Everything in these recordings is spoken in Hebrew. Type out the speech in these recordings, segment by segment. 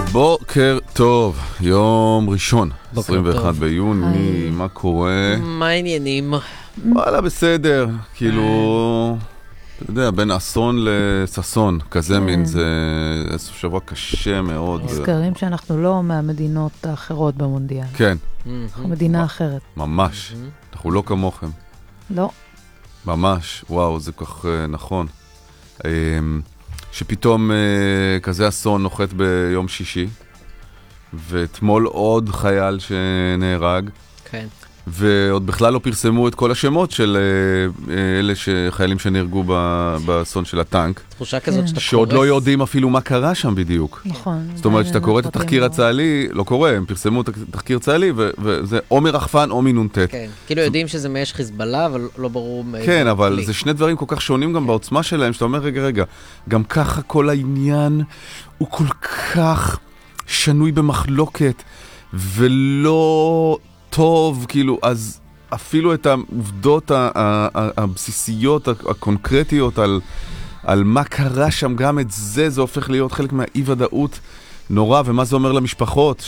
בוקר טוב, יום ראשון, 21 ביוני, מה קורה? מה העניינים? וואלה, בסדר, כאילו, אתה יודע, בין אסון לססון, כזה מין, זה שבוע קשה מאוד. נזכרים שאנחנו לא מהמדינות האחרות במונדיאל. כן. אנחנו מדינה אחרת. ממש, אנחנו לא כמוכם. לא. ממש, וואו, זה כך נכון. שפתאום כזה אסון נוחת ביום שישי, ואתמול עוד חייל שנהרג, כן. ועוד בכלל לא פרסמו את כל השמות של אלה חיילים שנהרגו באסון של הטנק. תחושה כזאת שאתה שעוד לא יודעים אפילו מה קרה שם בדיוק. נכון. זאת אומרת, שאתה קורא את התחקיר הצה"לי, לא קורה, הם פרסמו את התחקיר הצה"לי, וזה או מרחפן או מנונטט. כן, כאילו יודעים שזה מאש חיזבאללה, אבל לא ברור... כן, אבל זה שני דברים כל כך שונים גם בעוצמה שלהם, שאתה אומר, רגע, גם ככה כל העניין הוא כל כך שנוי במחלוקת, ולא טוב, כאילו, אז אפילו את העובדות הבסיסיות, הקונקרטיות על מה קרה שם, גם את זה הופך להיות חלק מהאי-ודאות נורא, ומה זה אומר למשפחות,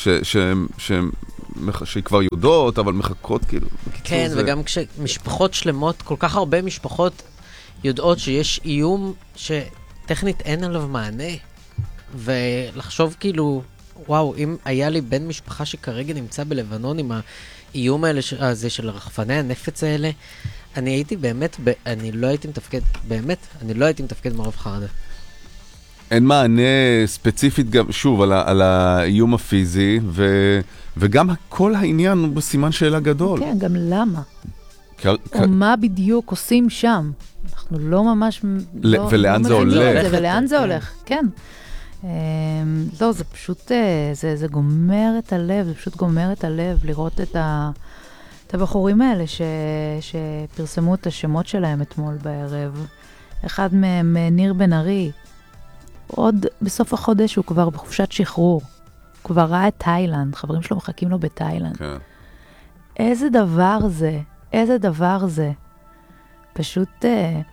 שכבר יודעות, אבל מחכות, כאילו. כן, וגם כשמשפחות שלמות, כל כך הרבה משפחות יודעות שיש איום שטכנית אין עליו מענה, ולחשוב כאילו, וואו, אם היה לי בן משפחה שכרגע נמצא בלבנון עם האיום הזה של רחפני הנפץ האלה, אני הייתי באמת, אני לא הייתי מתפקד, באמת, אני לא הייתי מתפקד מרוב חרדה. אין מענה ספציפית גם, שוב, על האיום הפיזי, וגם כל העניין הוא בסימן שאלה גדול. כן, גם למה? או מה בדיוק עושים שם? אנחנו לא ממש... ולאן זה הולך? ולאן זה הולך, כן. לא, זה פשוט, זה גומר את הלב, זה פשוט גומר את הלב לראות את הבחורים האלה שפרסמו את השמות שלהם אתמול בערב. אחד מהם, ניר בן ארי, עוד בסוף החודש הוא כבר בחופשת שחרור. הוא כבר ראה את תאילנד, חברים שלו מחכים לו בתאילנד. כן. איזה דבר זה? איזה דבר זה? פשוט...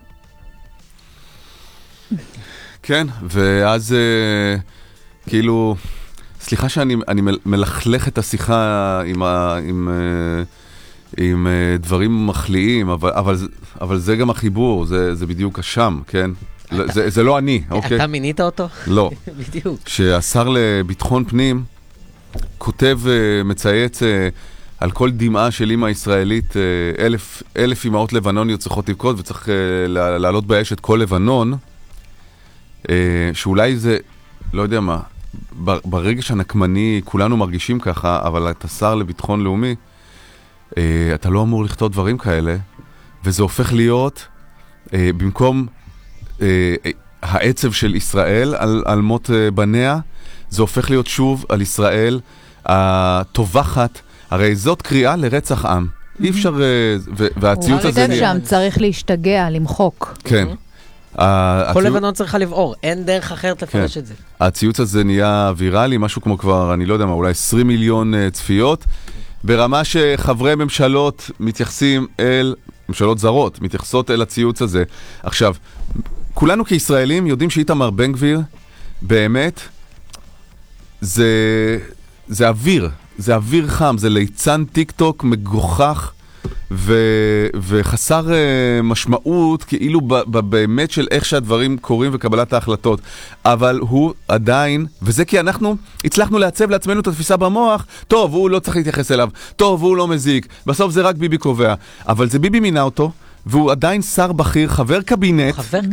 כן, ואז כאילו, סליחה שאני מלכלך את השיחה עם דברים מחליאים, אבל זה גם החיבור, זה בדיוק השם, כן? זה לא אני, אוקיי? אתה מינית אותו? לא. בדיוק. שהשר לביטחון פנים כותב, מצייץ על כל דמעה של אמא ישראלית, 1,000 אמהות לבנוניות צריכות לבכות, וצריך לעלות באש את כל לבנון, שאולי זה, לא יודע מה, ברגש הנקמני כולנו מרגישים ככה, אבל אתה שר לביטחון לאומי, אתה לא אמור לכתוב דברים כאלה, וזה הופך להיות, במקום העצב של ישראל על מות בניה, זה הופך להיות שוב על ישראל הטובחת, הרי זאת קריאה לרצח עם. אי אפשר, והציוץ הזה... הוא כותב שם, צריך להשתגע, למחוק. כן. כל לבנון צריכה לבעור, אין דרך אחרת לפרש את זה. הציוץ הזה נהיה ויראלי, משהו כמו כבר, אני לא יודע מה, אולי 20 מיליון צפיות, ברמה שחברי ממשלות מתייחסים ממשלות זרות, מתייחסות אל הציוץ הזה. עכשיו, כולנו כישראלים יודעים שאיתמר בן גביר, באמת, זה אוויר, זה אוויר חם, זה ליצן טיק טוק מגוחך, וחסר משמעות כאילו באמת של איך שהדברים קורים וקבלת ההחלטות, אבל הוא עדיין, וזה כי אנחנו הצלחנו לעצב לעצמנו את התפיסה במוח, טוב, הוא לא צריך להתייחס אליו, טוב, הוא לא מזיק, בסוף זה רק ביבי קובע, אבל זה ביבי מינה אותו, והוא עדיין שר בכיר, חבר קבינט,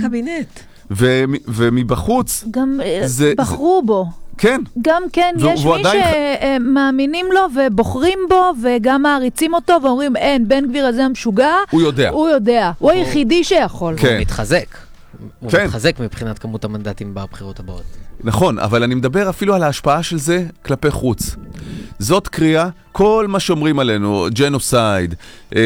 ומבחוץ גם בחרו בו. כן. גם כן, יש מי שמאמינים לו ובוחרים בו וגם מעריצים אותו ואומרים, אין, בן גביר הזה המשוגע. הוא יודע. הוא יודע. הוא היחידי שיכול. הוא מתחזק. הוא מתחזק מבחינת כמות המנדטים בבחירות הבאות. נכון, אבל אני מדבר אפילו על ההשפעה של זה כלפי חוץ. זאת קריאה, כל מה שאומרים עלינו, ג'נוסייד,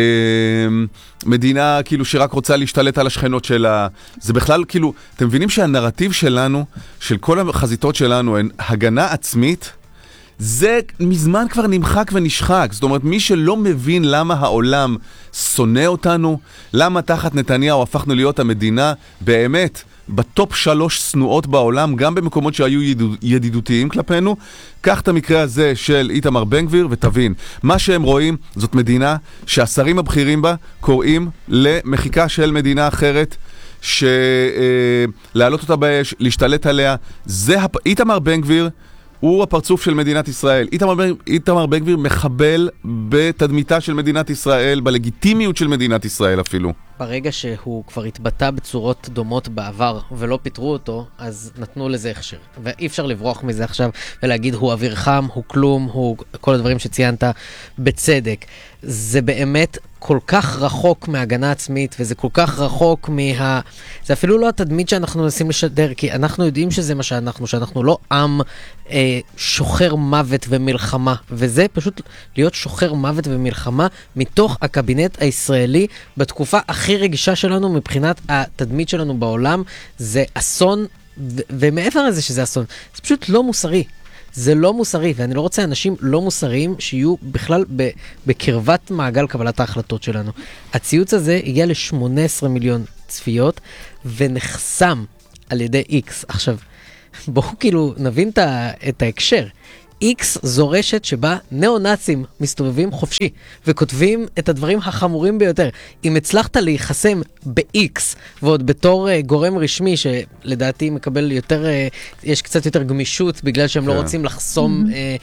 מדינה כאילו שרק רוצה להשתלט על השכנות שלה, זה בכלל כאילו, אתם מבינים שהנרטיב שלנו, של כל החזיתות שלנו, הן הגנה עצמית, זה מזמן כבר נמחק ונשחק. זאת אומרת, מי שלא מבין למה העולם שונא אותנו, למה תחת נתניהו הפכנו להיות המדינה באמת בטופ 3 סנועות בעולם, גם במקומות שהיו ידידותיים כלפינו. קח את המקרה הזה של איתמר בן גביר ותבין, מה שהם רואים זאת מדינה שהשרים הבכירים בה קוראים למחיקה של מדינה אחרת, שלהעלות אותה באש, להשתלט עליה. איתמר בן גביר הוא הפרצוף של מדינת ישראל. איתמר בן גביר מחבל בתדמיתה של מדינת ישראל, בלגיטימיות של מדינת ישראל אפילו. ברגע שהוא כבר התבטא בצורות דומות בעבר ולא פיטרו אותו, אז נתנו לזה הכשר. ואי אפשר לברוח מזה עכשיו ולהגיד הוא אוויר חם, הוא כלום, הוא כל הדברים שציינת בצדק. זה באמת כל כך רחוק מהגנה עצמית, וזה כל כך רחוק זה אפילו לא התדמית שאנחנו מנסים לשדר, כי אנחנו יודעים שזה מה שאנחנו לא עם שוחר מוות ומלחמה, וזה פשוט להיות שוחר מוות ומלחמה מתוך הקבינט הישראלי בתקופה הכי רגישה שלנו מבחינת התדמית שלנו בעולם. זה אסון, ומעבר לזה שזה אסון, זה פשוט לא מוסרי. זה לא מוסרי, ואני לא רוצה אנשים לא מוסריים שיהיו בכלל בקרבת מעגל קבלת ההחלטות שלנו. הציוץ הזה הגיע ל-18 מיליון צפיות, ונחסם על ידי X. עכשיו, בואו כאילו נבין את ההקשר. X זו רשת שבה נאו-נאצים מסתובבים חופשי, וכותבים את הדברים החמורים ביותר. אם הצלחת להיחסם ב-X, ועוד בתור גורם רשמי, שלדעתי מקבל יותר, יש קצת יותר גמישות, בגלל שהם לא רוצים לחסום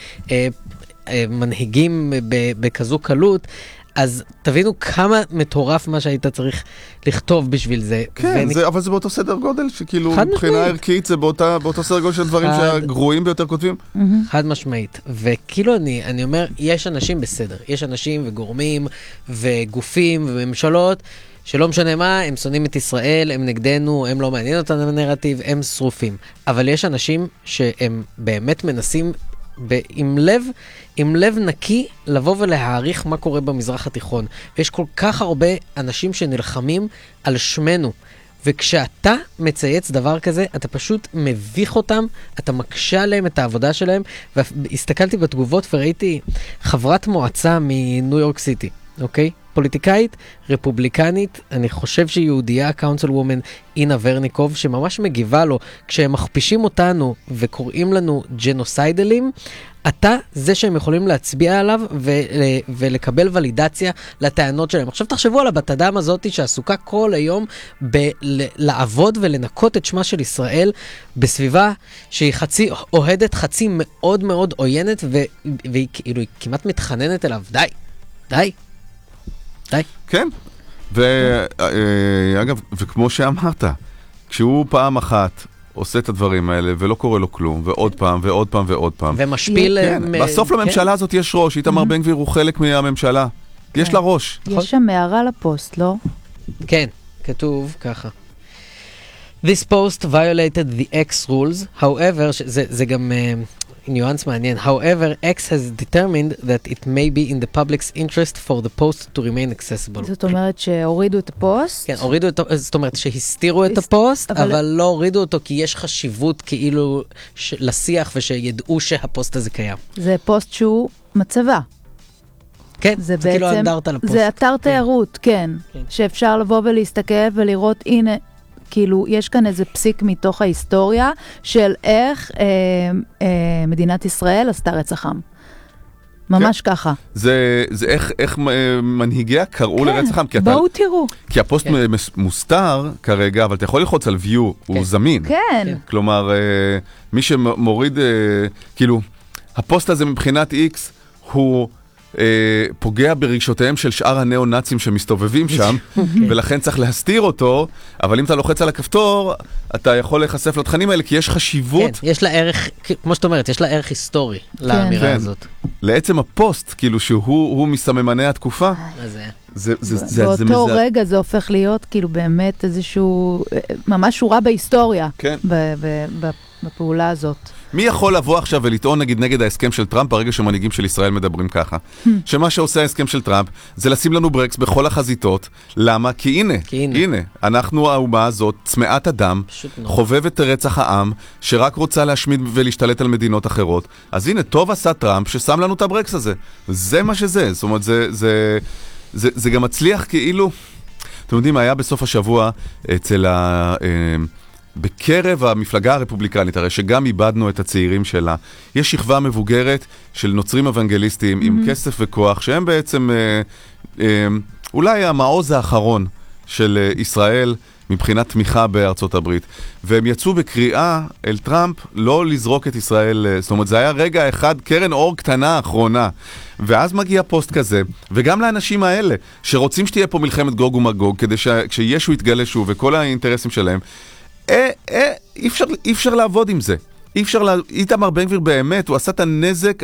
מנהיגים בכזו קלות, אז תבינו כמה מטורף מה שהיית צריך לכתוב בשביל זה. כן, אבל זה באותו סדר גודל, שכאילו מבחינה ערכית זה באותו סדר גודל של דברים שהגרועים ביותר כותבים. חד משמעית. וכאילו אני אומר, יש אנשים בסדר. יש אנשים וגורמים וגופים וממשלות, שלא משנה מה, הם שונאים את ישראל, הם נגדנו, הם לא מעניין אותנו הנרטיב, הם שרופים. אבל יש אנשים שהם באמת מנסים עם לב נקי לבוא ולהעריך מה קורה במזרח התיכון. ויש כל כך הרבה אנשים שנלחמים על שמנו. וכשאתה מצייץ דבר כזה, אתה פשוט מביך אותם, אתה מקשה עליהם את העבודה שלהם. והסתכלתי בתגובות וראיתי חברת מועצה מניו יורק סיטי, אוקיי? פוליטיקאית, רפובליקנית, אני חושב שהיא יהודייה, קאונסל וומן אינה ורניקוב, שממש מגיבה לו, כשהם מכפישים אותנו וקוראים לנו ג'נוסיידלים, אתה זה שהם יכולים להצביע עליו ולקבל ולידציה לטענות שלהם. עכשיו תחשבו על הבת אדם הזאת שעסוקה כל היום לעבוד ולנקות את שמה של ישראל בסביבה שהיא חצי אוהדת, חצי מאוד מאוד עוינת, והיא כאילו היא כמעט מתחננת אליו. די. כן, ואגב, וכמו שאמרת, כשהוא פעם אחת עושה את הדברים האלה ולא קורה לו כלום, ועוד פעם ועוד פעם ועוד פעם. ומשפיל... בסוף לממשלה הזאת יש ראש, איתמר בן גביר הוא חלק מהממשלה. יש לה ראש. יש שם הערה לפוסט, לא? כן, כתוב ככה. This post violated the X rules, however, זה גם... ניואנס מעניין. However, X has determined that it may be in the public's interest for the post to remain accessible. זאת אומרת שהורידו את הפוסט? כן, הורידו את הפוסט, זאת אומרת שהסתירו את הפוסט, אבל לא הורידו אותו כי יש חשיבות כאילו לשיח ושידעו שהפוסט הזה קיים. זה פוסט שהוא מצבה. כן, זה כאילו אנדרטה לפוסט. זה אתר תיירות, כן. שאפשר לבוא ולהסתכל ולראות, הנה, כאילו, יש כאן איזה פסיק מתוך ההיסטוריה של איך מדינת ישראל עשתה רצח עם. ממש ככה. זה איך מנהיגיה קראו לרצח עם. בואו תראו. כי הפוסט מוסתר כרגע, אבל אתה יכול ללחוץ על view, הוא זמין. כן. כלומר, מי שמוריד, כאילו, הפוסט הזה מבחינת X הוא... פוגע ברגשותיהם של שאר הנאו-נאצים שמסתובבים שם, ולכן צריך להסתיר אותו, אבל אם אתה לוחץ על הכפתור, אתה יכול להיחשף לתכנים האלה, כי יש חשיבות... כן, יש לה ערך, כמו שאת אומרת, יש לה ערך היסטורי לאמירה הזאת. לעצם הפוסט, כאילו שהוא מסממני התקופה, באותו רגע זה הופך להיות כאילו באמת איזשהו, ממש שורה בהיסטוריה, בפעולה הזאת. מי יכול לבוא עכשיו ולטעון נגד ההסכם של טראמפ ברגע שמנהיגים של ישראל מדברים ככה? שמה שעושה ההסכם של טראמפ זה לשים לנו ברקס בכל החזיתות. למה? כי הנה, אנחנו האומה הזאת, צמאת אדם, חובבת רצח העם, שרק רוצה להשמיד ולהשתלט על מדינות אחרות. אז הנה, טוב עשה טראמפ ששם לנו את הברקס הזה. זה מה שזה. זאת אומרת, זה גם מצליח כאילו... אתם יודעים, היה בסוף השבוע אצל בקרב המפלגה הרפובליקנית, הרי שגם איבדנו את הצעירים שלה, יש שכבה מבוגרת של נוצרים אוונגליסטים עם כסף וכוח, שהם בעצם אולי המעוז האחרון של ישראל מבחינת תמיכה בארצות הברית. והם יצאו בקריאה אל טראמפ לא לזרוק את ישראל, זאת אומרת, זה היה רגע אחד, קרן אור קטנה האחרונה. ואז מגיע פוסט כזה, וגם לאנשים האלה, שרוצים שתהיה פה מלחמת גוג ומגוג, כדי כשישו יתגלה שוב, וכל האינטרסים שלהם, אי אפשר לעבוד עם זה. אי אפשר, איתמר בן גביר באמת, הוא עשה את הנזק,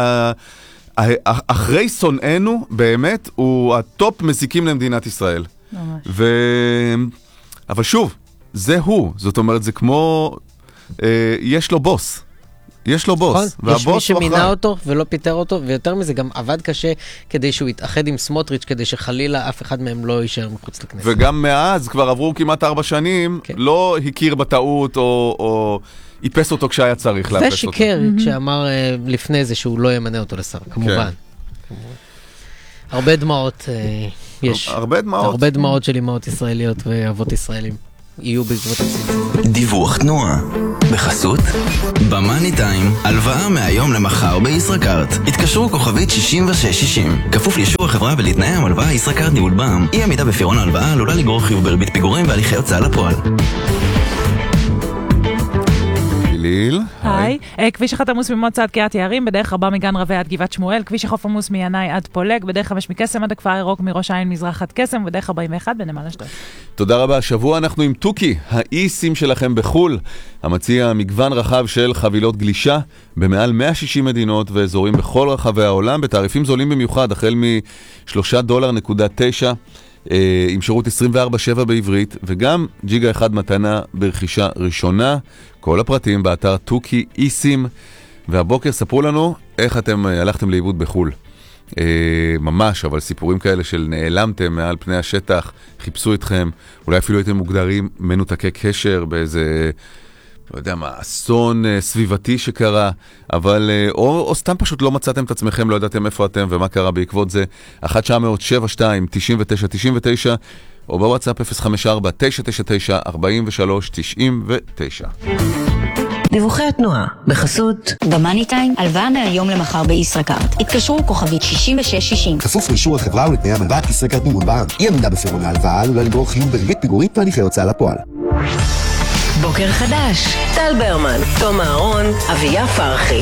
אחרי שונאינו, באמת, הוא הטופ מזיקים למדינת ישראל. ממש. אבל שוב, זה הוא. זאת אומרת, זה כמו, יש לו בוס. יש לו בוס. יש מי שמינה אותו ולא פיטר אותו, ויותר מזה גם עבד קשה כדי שהוא יתאחד עם סמוטריץ', כדי שחלילה אף אחד מהם לא יישאר מחוץ לכנסת. וגם מאז, כבר עברו כמעט 4 שנים, לא הכיר בטעות או איפס אותו כשהיה צריך לאפס אותו. ושיקר כשאמר לפני זה שהוא לא ימנה אותו לשר, כמובן. הרבה דמעות יש. הרבה דמעות של אמהות ישראליות ואבות ישראלים. יהיו בעקבות הציבור. דיווח תנועה בחסות במאני טיים, הלוואה מהיום למחר בישראכרט. התקשרו כוכבית 6660, כפוף לאישור החברה ולתנאי המלוואה. ישראכרט ניהול בע"מ. אי עמידה בפירעון ההלוואה עלולה לגרור חיוב בריבית פיגורים והליכי הוצאה לפועל. היי, כביש 1 עמוס ממוצא עד קריית יערים, בדרך 4 מגן רבי עד גבעת שמואל, כביש החוף עמוס מינאי עד פולג, בדרך 5 מקסם עד הכפר הירוק, מראש העין מזרח עד קסם, בדרך 41 בנמל אשדוד. תודה רבה. השבוע אנחנו עם טוקי, האי-סים שלכם בחול, המציע מגוון רחב של חבילות גלישה במעל 160 מדינות ואזורים בכל רחבי העולם, בתעריפים זולים במיוחד, החל $3.9 עם שירות 24/7 בעברית, וגם ג'יגה 1 מתנה ברכישה ראשונה. כל הפרטים באתר טוקי אי-סים. והבוקר ספרו לנו איך אתם הלכתם לאיבוד בחול. ממש, אבל סיפורים כאלה של נעלמתם מעל פני השטח, חיפשו אתכם, אולי אפילו הייתם מוגדרים מנותקי קשר באיזה, לא יודע מה, אסון סביבתי שקרה, אבל, או סתם פשוט לא מצאתם את עצמכם, לא ידעתם איפה אתם ומה קרה בעקבות זה. 1-900-72-99-99, או בוואטסאפ 054-999-4399. דיווחי התנועה בחסות במאני טיים, הלוואה מהיום למחר בישראכרט. התקשרו כוכבית 6660. כפוף לאישור החברה ולתנאי המלוואה. ישראכרט ניהול בע"מ. אי עמידה בפירעון ההלוואה עלולה לגרור חיוב בריבית פיגורים והליכי הוצאה לפועל. בוקר חדש, טל ברמן, תום אהרון, אביה פרחי.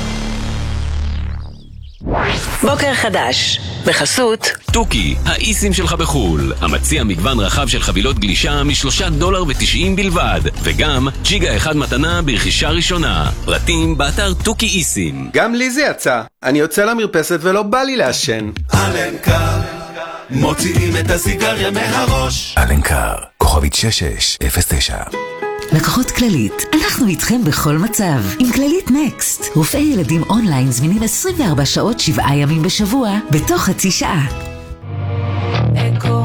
בוקר חדש בחסות טוקי, האי-סים שלך בחול, המציע מגוון רחב של חבילות גלישה $3.90 בלבד, וגם ג'יגה 1 מתנה ברכישה ראשונה. פרטים באתר טוקי אי-סים. גם לי זה יצא, אני יוצא למרפסת ולא בא לי לעשן. אלנקר, מוציאים את הסיגריה מהראש. אלנקר, כוכבית 6609. לקוחות כללית, אנחנו איתכם בכל מצב. עם כללית נקסט, רופאי ילדים אונליין זמינים 24 שעות 7 ימים בשבוע, בתוך חצי שעה. אקו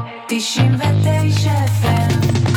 99 FM.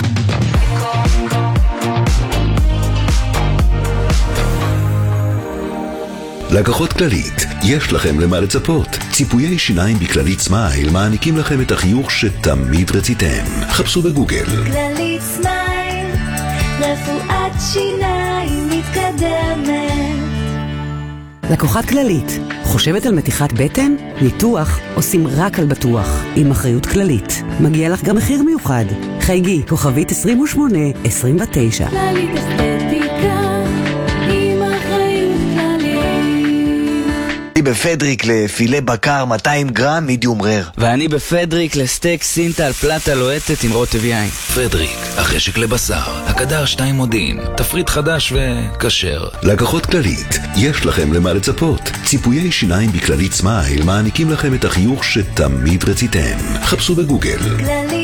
לקוחות כללית, יש לכם למה לצפות. ציפויי שיניים בכללית סמייל מעניקים לכם את החיוך שתמיד רציתם. חפשו בגוגל כללית סמייל, רפואת שיניים מתקדמת. לקוחת כללית, חושבת על מתיחת בטן? ניתוח עושים רק על בטוח, עם אחריות כללית. מגיע לך גם מחיר מיוחד. חייגי, כוכבית 2829. כללית אסתטיקה, עם אחריות כללית. אני בפדריק לפילה בקר 200 גרם מידיום רר. ואני בפדריק לסטייק סינטל פלטה לוהטת עם רוטב יין. פדריק, החשק לבשר, הקדר 2 מודיעין, תפריט חדש וכשר. לקוחות כללית, יש לכם למה לצפות. ציפויי שיניים בכללית סמייל מעניקים לכם את החיוך שתמיד רציתם. חפשו בגוגל